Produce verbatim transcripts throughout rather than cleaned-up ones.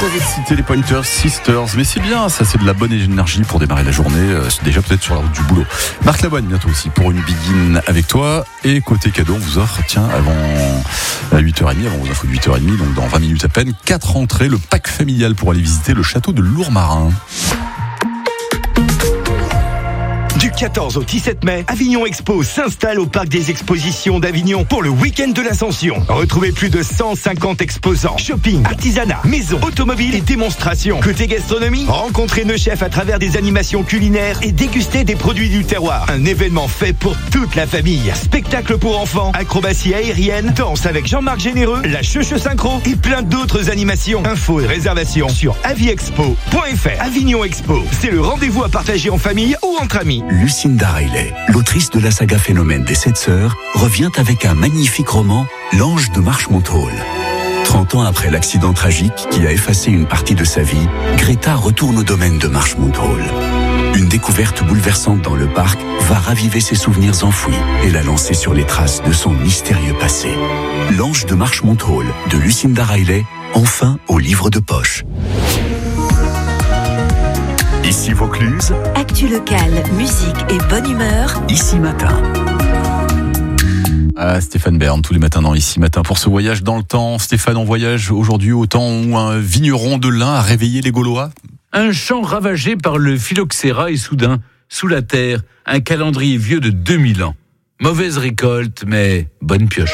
avez cité les Pointer Sisters, mais c'est bien, ça c'est de la bonne énergie pour démarrer la journée, c'est déjà peut-être sur la route du boulot. Marc Lavoine bientôt aussi pour une begin avec toi. Et côté cadeau, on vous offre, tiens, avant à huit heures trente, avant vos infos de huit heures trente, donc dans vingt minutes à peine, quatre entrées, le pack familial pour aller visiter le château de Lourmarin. Du quatorze au dix-sept mai, Avignon Expo s'installe au Parc des Expositions d'Avignon pour le week-end de l'Ascension. Retrouvez plus de cent cinquante exposants, shopping, artisanat, maison, automobile et démonstrations. Côté gastronomie, rencontrez nos chefs à travers des animations culinaires et dégustez des produits du terroir. Un événement fait pour toute la famille. Spectacle pour enfants, acrobatie aérienne, danse avec Jean-Marc Généreux, la Cheuche Synchro et plein d'autres animations. Infos et réservations sur aviexpo point f r. Avignon Expo, c'est le rendez-vous à partager en famille ou entre amis. Lucinda Riley, l'autrice de la saga Phénomène des Sept Sœurs, revient avec un magnifique roman, L'Ange de Marchmont Hall. trente ans après l'accident tragique qui a effacé une partie de sa vie, Greta retourne au domaine de Marchmont Hall. Une découverte bouleversante dans le parc va raviver ses souvenirs enfouis et la lancer sur les traces de son mystérieux passé. L'Ange de Marchmont Hall de Lucinda Riley, enfin au livre de poche. Ici Vaucluse. Actu locale, musique et bonne humeur. Ici Matin. Ah, Stéphane Bern, tous les matins dans Ici Matin pour ce voyage dans le temps. Stéphane, en voyage aujourd'hui au temps où un vigneron de lin a réveillé les Gaulois. Un champ ravagé par le phylloxéra et soudain, sous la terre, un calendrier vieux de deux mille ans. Mauvaise récolte, mais bonne pioche.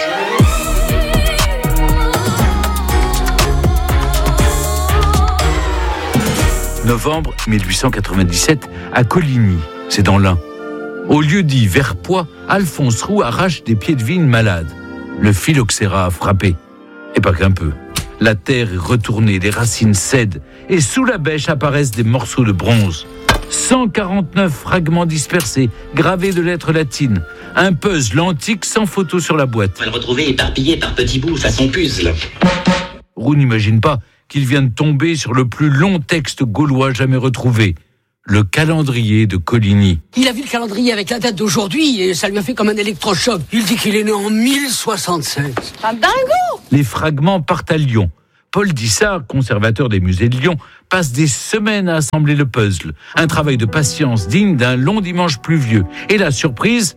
Novembre mille huit cent quatre-vingt-dix-sept, à Coligny, c'est dans l'Ain. Au lieu dit Verpoix, Alphonse Roux arrache des pieds de vigne malades. Le phylloxéra a frappé. Et pas qu'un peu. La terre est retournée, les racines cèdent, et sous la bêche apparaissent des morceaux de bronze. cent quarante-neuf fragments dispersés, gravés de lettres latines. Un puzzle antique sans photo sur la boîte. On va le retrouver éparpillé par petits bouts, façon puzzle. Roux n'imagine pas qu'il vient de tomber sur le plus long texte gaulois jamais retrouvé, le calendrier de Coligny. Il a vu le calendrier avec la date d'aujourd'hui et ça lui a fait comme un électrochoc. Il dit qu'il est né en mille soixante-seize. Un dingo! Les fragments partent à Lyon. Paul Dissart, conservateur des musées de Lyon, passe des semaines à assembler le puzzle. Un travail de patience digne d'un long dimanche pluvieux. Et la surprise,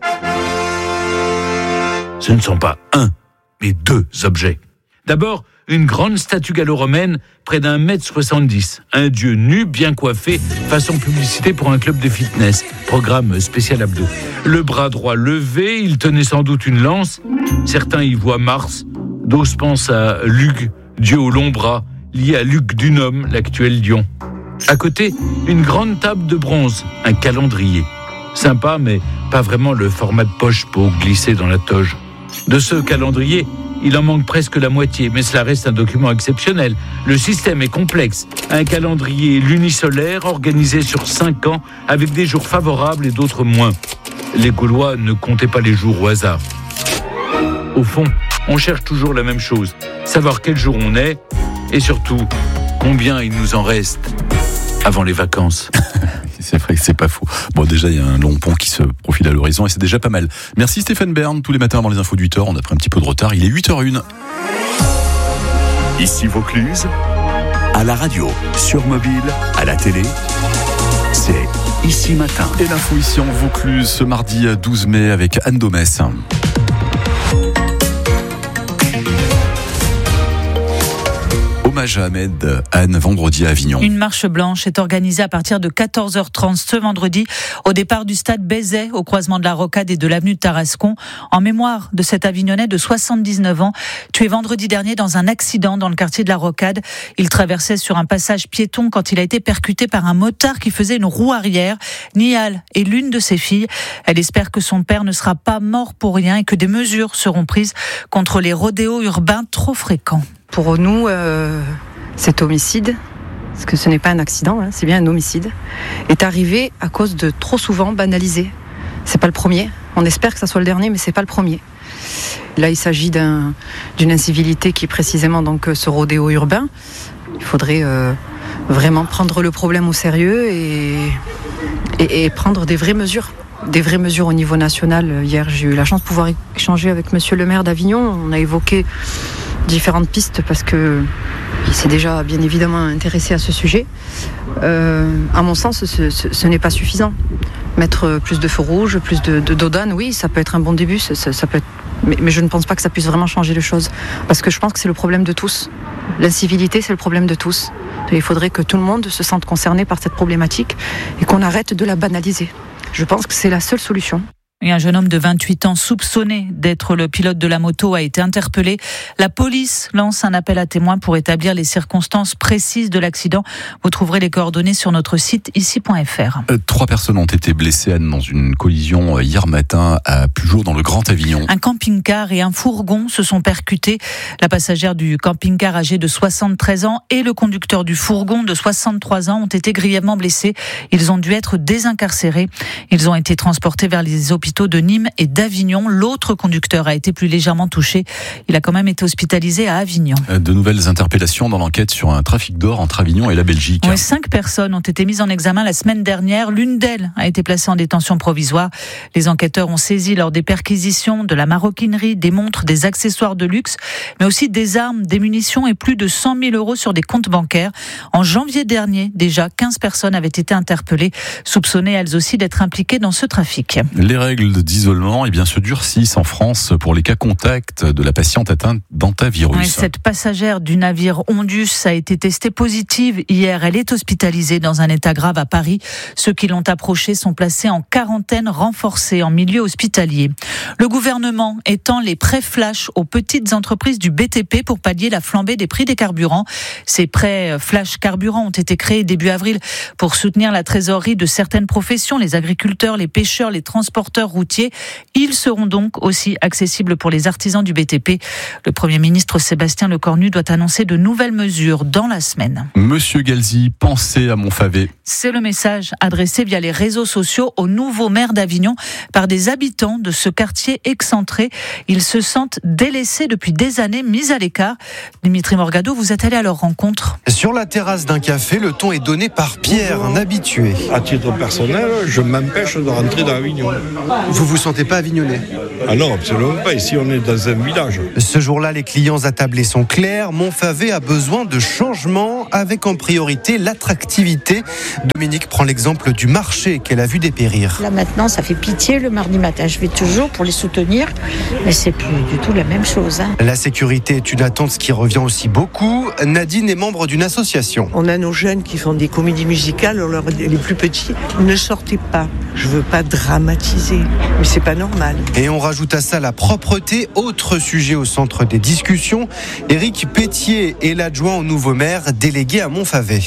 ce ne sont pas un, mais deux objets. D'abord, une grande statue gallo-romaine près d'un mètre soixante-dix. Un dieu nu, bien coiffé, façon publicité pour un club de fitness. Programme spécial abdos. Le bras droit levé, il tenait sans doute une lance. Certains y voient Mars. D'autres pensent à Lug, dieu au long bras, lié à Luc Dunhomme, l'actuel lion. À côté, une grande table de bronze, un calendrier. Sympa, mais pas vraiment le format de poche pour glisser dans la toge. De ce calendrier, il en manque presque la moitié, mais cela reste un document exceptionnel. Le système est complexe. Un calendrier lunisolaire organisé sur cinq ans, avec des jours favorables et d'autres moins. Les Gaulois ne comptaient pas les jours au hasard. Au fond, on cherche toujours la même chose. Savoir quel jour on est, et surtout, combien il nous en reste avant les vacances. C'est vrai que c'est pas faux. Bon, déjà, il y a un long pont qui se profile à l'horizon et c'est déjà pas mal. Merci Stéphane Bern. Tous les matins avant les infos de huit heures, on a pris un petit peu de retard. Il est huit heures zéro un. Ici Vaucluse, à la radio, sur mobile, à la télé, c'est Ici Matin. Et l'info ici en Vaucluse ce mardi douze mai avec Anne Domès. Hommage à Ahmed, Anne, vendredi à Avignon. Une marche blanche est organisée à partir de quatorze heures trente ce vendredi au départ du stade Bézet, au croisement de la Rocade et de l'avenue de Tarascon, en mémoire de cet Avignonnais de soixante-dix-neuf ans, tué vendredi dernier dans un accident dans le quartier de la Rocade. Il traversait sur un passage piéton quand il a été percuté par un motard qui faisait une roue arrière. Nihal est l'une de ses filles. Elle espère que son père ne sera pas mort pour rien et que des mesures seront prises contre les rodéos urbains trop fréquents. Pour nous, euh, cet homicide, parce que ce n'est pas un accident, hein, c'est bien un homicide, est arrivé à cause de trop souvent banalisé. C'est pas le premier. On espère que ça soit le dernier, mais c'est pas le premier. Là, il s'agit d'un, d'une incivilité qui est précisément donc ce rodéo urbain. Il faudrait euh, vraiment prendre le problème au sérieux et, et, et prendre des vraies mesures. Des vraies mesures au niveau national. Hier, j'ai eu la chance de pouvoir échanger avec monsieur le maire d'Avignon. On a évoqué différentes pistes parce que qui s'est déjà bien évidemment intéressé à ce sujet. Euh, à mon sens, ce, ce, ce n'est pas suffisant. Mettre plus de feux rouges, plus de, de dodanes, oui, ça peut être un bon début, ça, ça, ça peut être... mais, mais je ne pense pas que ça puisse vraiment changer les choses. Parce que je pense que c'est le problème de tous. L'incivilité, c'est le problème de tous. Il faudrait que tout le monde se sente concerné par cette problématique et qu'on arrête de la banaliser. Je pense que c'est la seule solution. Et un jeune homme de vingt-huit ans soupçonné d'être le pilote de la moto a été interpellé. La police lance un appel à témoins pour établir les circonstances précises de l'accident. Vous trouverez les coordonnées sur notre site ici point f r. Euh, trois personnes ont été blessées, Anne, dans une collision hier matin à Pujour dans le Grand Avignon. Un camping-car et un fourgon se sont percutés. La passagère du camping-car âgée de soixante-treize ans et le conducteur du fourgon de soixante-trois ans ont été grièvement blessés. Ils ont dû être désincarcérés. Ils ont été transportés vers les hôpitaux de Nîmes et d'Avignon. L'autre conducteur a été plus légèrement touché. Il a quand même été hospitalisé à Avignon. De nouvelles interpellations dans l'enquête sur un trafic d'or entre Avignon et la Belgique. Ouais, cinq personnes ont été mises en examen la semaine dernière. L'une d'elles a été placée en détention provisoire. Les enquêteurs ont saisi lors des perquisitions de la maroquinerie, des montres, des accessoires de luxe, mais aussi des armes, des munitions et plus de cent mille euros sur des comptes bancaires. En janvier dernier, déjà, quinze personnes avaient été interpellées, soupçonnées elles aussi d'être impliquées dans ce trafic. Les règles d'isolement eh bien, se durcissent en France pour les cas contacts de la patiente atteinte d'hantavirus. Oui, cette passagère du navire Ondus a été testée positive hier. Elle est hospitalisée dans un état grave à Paris. Ceux qui l'ont approchée sont placés en quarantaine renforcée en milieu hospitalier. Le gouvernement étend les prêts flash aux petites entreprises du B T P pour pallier la flambée des prix des carburants. Ces prêts flash carburants ont été créés début avril pour soutenir la trésorerie de certaines professions, les agriculteurs, les pêcheurs, les transporteurs routiers. Ils seront donc aussi accessibles pour les artisans du B T P. Le Premier ministre Sébastien Lecornu doit annoncer de nouvelles mesures dans la semaine. Monsieur Galzi, pensez à Montfavet. C'est le message adressé via les réseaux sociaux au nouveau maire d'Avignon par des habitants de ce quartier excentré. Ils se sentent délaissés depuis des années, mis à l'écart. Dimitri Morgado, vous êtes allé à leur rencontre. Sur la terrasse d'un café, le ton est donné par Pierre, un habitué. À titre personnel, je m'empêche de rentrer dans Avignon. Vous vous sentez pas avignonnais ? Ah non, absolument pas. Ici, on est dans un village. Ce jour-là, les clients attablés sont clairs. Montfavet a besoin de changements, avec en priorité l'attractivité. Dominique prend l'exemple du marché qu'elle a vu dépérir. Là maintenant, ça fait pitié le mardi matin. Je vais toujours pour les soutenir, mais c'est plus du tout la même chose. Hein. La sécurité est une attente qui revient aussi beaucoup. Nadine est membre d'une association. On a nos jeunes qui font des comédies musicales, on leur dit, les plus petits, ne sortez pas. Je veux pas dramatiser, mais c'est pas normal. Et on rajoute à ça la propreté, autre sujet au centre des discussions. Éric Pétier est l'adjoint au nouveau maire délégué à Montfavet.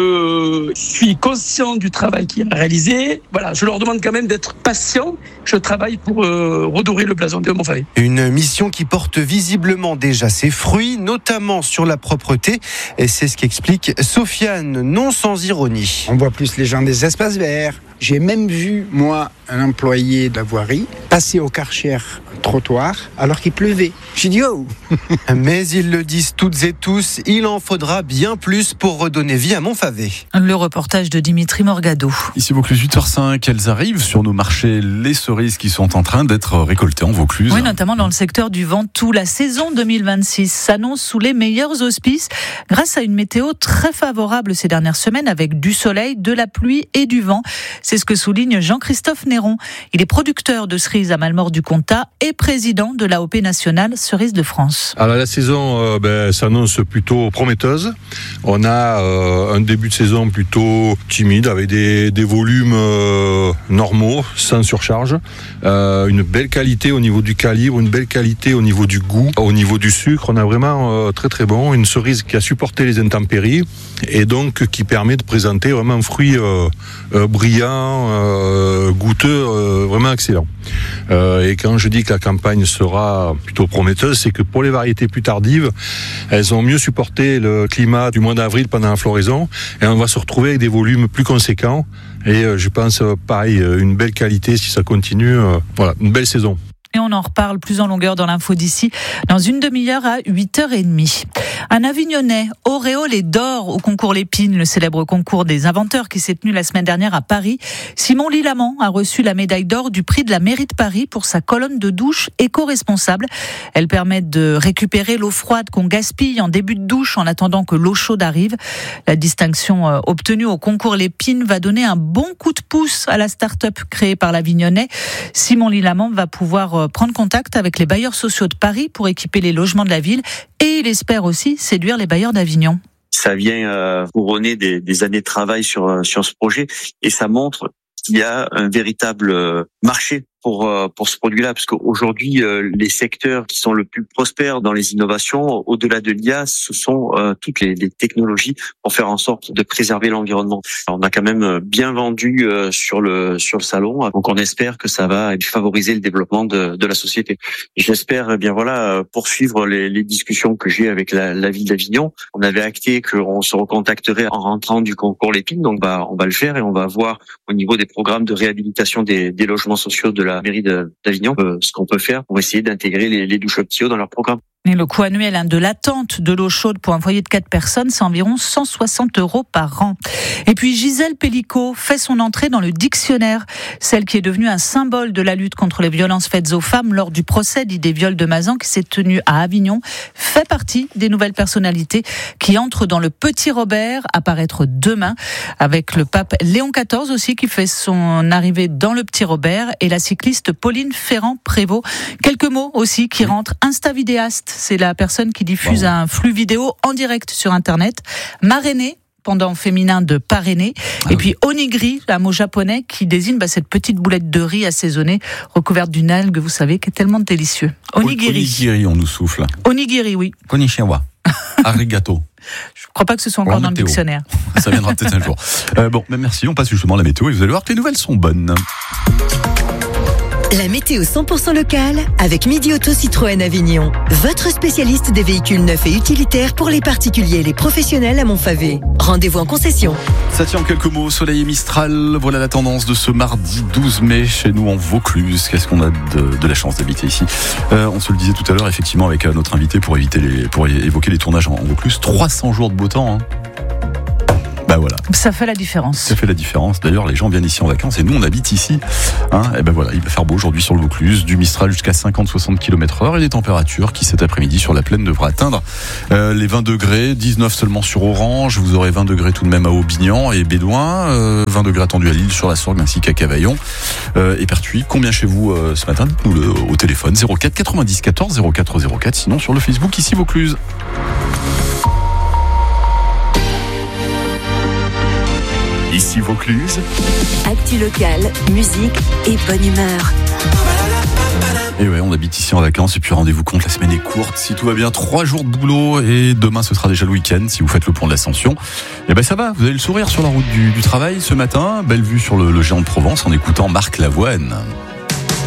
Je suis conscient du travail qui est réalisé. Voilà, je leur demande quand même d'être patients. Je travaille pour euh, redorer le blason de Montfavet. Une mission qui porte visiblement déjà ses fruits, notamment sur la propreté. Et c'est ce qu'explique Sofiane, non sans ironie. On voit plus les gens des espaces verts. J'ai même vu, moi, un employé de la voirie passer au Karcher trottoir alors qu'il pleuvait. J'ai dit oh. Mais ils le disent toutes et tous, il en faudra bien plus pour redonner vie à Montfavet. Le reportage de Dimitri Morgado. Ici Vaucluse huit heures cinq, elles arrivent sur nos marchés, les cerises qui sont en train d'être récoltées en Vaucluse. Oui, notamment dans le secteur du Ventoux. La saison deux mille vingt-six s'annonce sous les meilleurs auspices grâce à une météo très favorable ces dernières semaines avec du soleil, de la pluie et du vent. C'est ce que souligne Jean-Christophe Néron. Il est producteur de cerises à Malmort-du-Comtat et président de l'A O P nationale Cerises de France. Alors la saison euh, ben, s'annonce plutôt prometteuse. On a euh, un début de saison plutôt timide avec des, des volumes euh, normaux, sans surcharge. Euh, une belle qualité au niveau du calibre, une belle qualité au niveau du goût, au niveau du sucre. On a vraiment euh, très très bon. Une cerise qui a supporté les intempéries et donc qui permet de présenter vraiment un fruit euh, euh, brillant, euh, goûteux, euh, vraiment excellent. Euh, et quand je dis que la campagne sera plutôt prometteuse, c'est que pour les variétés plus tardives, elles ont mieux supporté le climat du mois d'avril pendant la floraison et on va se retrouver avec des volumes plus conséquents et euh, je pense euh, pareil, une belle qualité si ça continue, euh, voilà, une belle saison. Et on en reparle plus en longueur dans l'info d'ici, dans une demi-heure à huit heures trente. Un Avignonnais, auréole et d'or au concours Lépine, le célèbre concours des inventeurs qui s'est tenu la semaine dernière à Paris. Simon Lilamant a reçu la médaille d'or du prix de la mairie de Paris pour sa colonne de douche éco-responsable. Elle permet de récupérer l'eau froide qu'on gaspille en début de douche en attendant que l'eau chaude arrive. La distinction obtenue au concours Lépine va donner un bon coup de pouce à la start-up créée par l'Avignonnais. Simon Lilamant va pouvoir prendre contact avec les bailleurs sociaux de Paris pour équiper les logements de la ville et il espère aussi séduire les bailleurs d'Avignon. Ça vient euh, couronner des, des années de travail sur sur ce projet et ça montre qu'il y a un véritable euh, marché pour euh, pour ce produit-là, parce qu'aujourd'hui euh, les secteurs qui sont le plus prospères dans les innovations, au-delà de l'I A, ce sont euh, toutes les, les technologies pour faire en sorte de préserver l'environnement. Alors, on a quand même bien vendu euh, sur le sur le salon, donc on espère que ça va favoriser le développement de, de la société. J'espère eh bien voilà poursuivre les, les discussions que j'ai avec la, la ville d'Avignon. On avait acté qu'on se recontacterait en rentrant du concours Lépine, donc bah on va le faire et on va voir au niveau des programmes de réhabilitation des, des logements sociaux de la mairie d'Avignon euh, ce qu'on peut faire pour essayer d'intégrer les, les douches optio dans leur programme. Et le coût annuel hein, de l'attente de l'eau chaude pour un foyer de quatre personnes, c'est environ cent soixante euros par an. Et puis Gisèle Pellicot fait son entrée dans le dictionnaire. Celle qui est devenue un symbole de la lutte contre les violences faites aux femmes lors du procès dit des viols de Mazan qui s'est tenu à Avignon, fait partie des nouvelles personnalités qui entrent dans le Petit Robert, à paraître demain, avec le pape Léon quatorze aussi qui fait son arrivée dans le Petit Robert et la cycliste Pauline Ferrand-Prévot. Quelques mots aussi qui rentrent. Insta-vidéaste, c'est la personne qui diffuse un flux vidéo en direct sur Internet. Marrainer, pendant féminin de parrainer. Ah, et puis onigiri, un mot japonais qui désigne bah, cette petite boulette de riz assaisonnée recouverte d'une algue, vous savez, qui est tellement délicieux. Onigiri. Onigiri, on nous souffle. Onigiri, oui. Konnichiwa. Arigato. Je ne crois pas que ce soit encore dans le dictionnaire. Ça viendra peut-être un jour. Euh, bon, ben merci, on passe justement à la météo et vous allez voir que les nouvelles sont bonnes. La météo cent pour cent locale avec Midi Auto Citroën Avignon. Votre spécialiste des véhicules neufs et utilitaires pour les particuliers et les professionnels à Montfavet. Rendez-vous en concession. Ça tient en quelques mots, soleil et Mistral. Voilà la tendance de ce mardi douze mai chez nous en Vaucluse. Qu'est-ce qu'on a de, de la chance d'habiter ici. Euh, on se le disait tout à l'heure, effectivement, avec notre invité pour, éviter les, pour évoquer les tournages en, en Vaucluse. trois cents jours de beau temps. Hein. Bah voilà. Ça fait la différence. Ça fait la différence. D'ailleurs, les gens viennent ici en vacances et nous, on habite ici. Hein, et ben voilà, il va faire beau aujourd'hui sur le Vaucluse, du Mistral jusqu'à cinquante à soixante kilomètres heure et des températures qui cet après-midi sur la plaine devraient atteindre euh, les vingt degrés, dix-neuf seulement sur Orange. Vous aurez vingt degrés tout de même à Aubignan et Bédouin, euh, vingt degrés attendus à Lille sur la Sorgue ainsi qu'à Cavaillon euh, et Pertuis. Combien chez vous euh, ce matin? Dites-nous le au téléphone zéro quatre quatre-vingt-dix quatorze zéro quatre zéro quatre. Sinon sur le Facebook ici Vaucluse. Ici Vaucluse. Actu locale, musique et bonne humeur. Et ouais, on habite ici en vacances et puis rendez-vous compte, la semaine est courte. Si tout va bien, trois jours de boulot et demain ce sera déjà le week-end si vous faites le pont de l'Ascension. Et ben ça va, vous avez le sourire sur la route du, du travail ce matin. Belle vue sur le, le géant de Provence en écoutant Marc Lavoine.